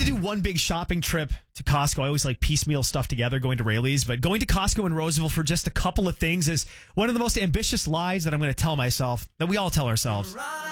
to do one big shopping trip to Costco. I always like piecemeal stuff together, going to Rayleigh's. But going to Costco in Roseville for just a couple of things is one of the most ambitious lies that I'm going to tell myself, that we all tell ourselves.